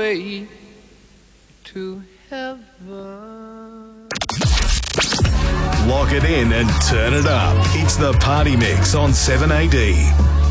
way to heaven. Lock it in and turn it up. It's the Party Mix on 7AD.